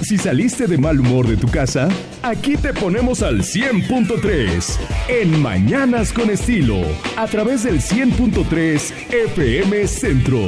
Si saliste de mal humor de tu casa, aquí te ponemos al 100.3 en Mañanas con Estilo, a través del 100.3 FM Centro.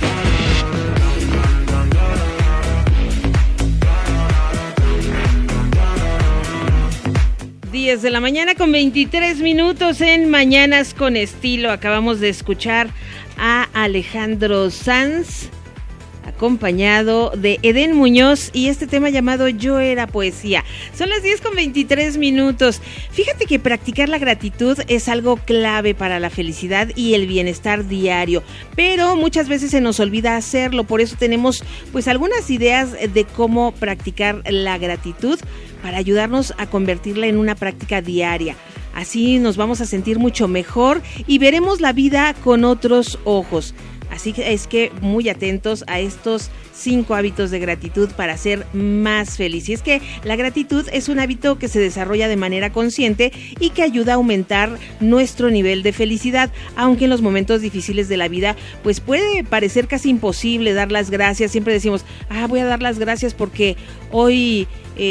10 de la mañana con 23 minutos en Mañanas con Estilo. Acabamos de escuchar a Alejandro Sanz, acompañado de Edén Muñoz, y este tema llamado Yo Era Poesía. Son las 10 con 23 minutos. Fíjate que practicar la gratitud es algo clave para la felicidad y el bienestar diario, pero muchas veces se nos olvida hacerlo. Por eso tenemos pues algunas ideas de cómo practicar la gratitud para ayudarnos a convertirla en una práctica diaria. Así nos vamos a sentir mucho mejor y veremos la vida con otros ojos. Así que es que muy atentos a estos 5 hábitos de gratitud para ser más feliz. Y es que la gratitud es un hábito que se desarrolla de manera consciente y que ayuda a aumentar nuestro nivel de felicidad, aunque en los momentos difíciles de la vida pues puede parecer casi imposible dar las gracias. Siempre decimos, voy a dar las gracias porque hoy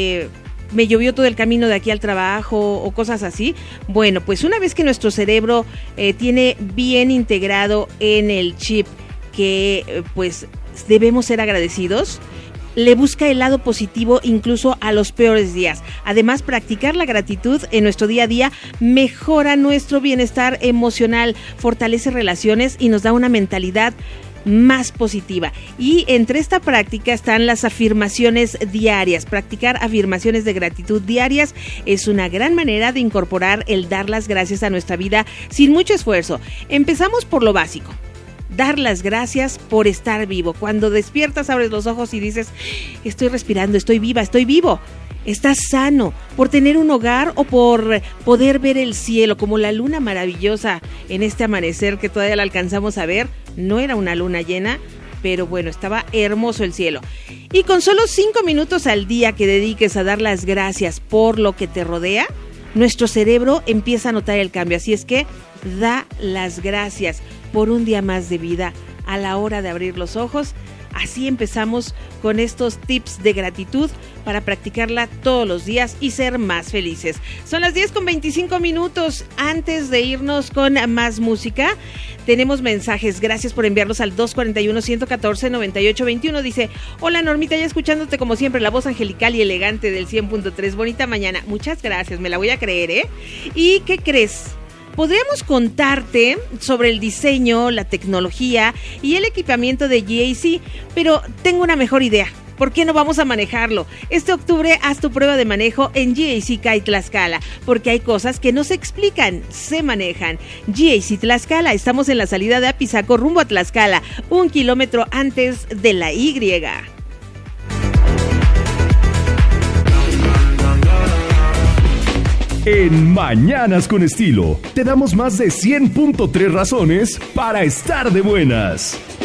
me llovió todo el camino de aquí al trabajo o cosas así. Bueno, pues una vez que nuestro cerebro tiene bien integrado en el chip que pues debemos ser agradecidos, le busca el lado positivo incluso a los peores días. Además, practicar la gratitud en nuestro día a día mejora nuestro bienestar emocional, fortalece relaciones y nos da una mentalidad más positiva. Y entre esta práctica están las afirmaciones diarias. Practicar afirmaciones de gratitud diarias es una gran manera de incorporar el dar las gracias a nuestra vida sin mucho esfuerzo. Empezamos por lo básico: dar las gracias por estar vivo. Cuando despiertas, abres los ojos y dices, estoy respirando, estoy viva, estoy vivo. Estás sano, por tener un hogar o por poder ver el cielo, como la luna maravillosa en este amanecer que todavía la alcanzamos a ver. No era una luna llena, pero bueno, estaba hermoso el cielo. Y con solo 5 minutos al día que dediques a dar las gracias por lo que te rodea, nuestro cerebro empieza a notar el cambio. Así es que da las gracias por un día más de vida a la hora de abrir los ojos. Así empezamos con estos tips de gratitud para practicarla todos los días y ser más felices. Son las 10 con 25 minutos. Antes de irnos con más música, tenemos mensajes. Gracias por enviarlos al 241-114-9821. Dice, hola Normita, ya escuchándote como siempre, la voz angelical y elegante del 100.3. Bonita mañana. Muchas gracias, me la voy a creer, ¿eh? ¿Y qué crees? Podríamos contarte sobre el diseño, la tecnología y el equipamiento de GAC, pero tengo una mejor idea. ¿Por qué no vamos a manejarlo? Este octubre haz tu prueba de manejo en GAC CAI Tlaxcala, porque hay cosas que no se explican, se manejan. GAC Tlaxcala, estamos en la salida de Apizaco rumbo a Tlaxcala, 1 kilómetro antes de la Y. En Mañanas con Estilo, te damos más de 100.3 razones para estar de buenas.